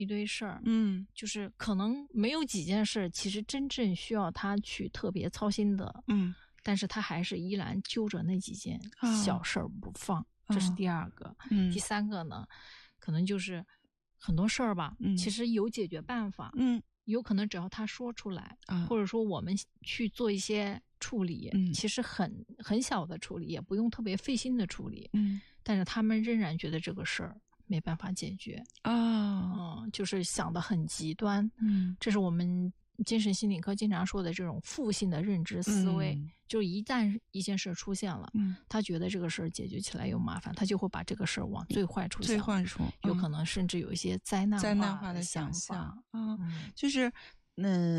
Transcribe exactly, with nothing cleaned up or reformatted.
一堆事儿， 嗯， 就是可能没有几件事其实真正需要他去特别操心的， 嗯， 但是他还是依然揪着那几件小事儿不放， 哦、 这是第二个。 嗯， 第三个呢，可能就是很多事儿吧， 嗯， 其实有解决办法， 嗯， 有可能只要他说出来， 啊、 或者说我们去做一些处理， 嗯， 其实很很小的处理，也不用特别费心的处理， 嗯， 但是他们仍然觉得这个事儿没办法解决啊、 哦，嗯，就是想得很极端， 嗯， 这是我们精神心理科经常说的这种负性的认知思维， 嗯、 就一旦一件事出现了， 嗯， 他觉得这个事儿解决起来有麻烦，他就会把这个事儿往最坏处想， 最坏处、嗯、 有可能甚至有一些灾难灾难化的想象法啊、 嗯， 就是嗯。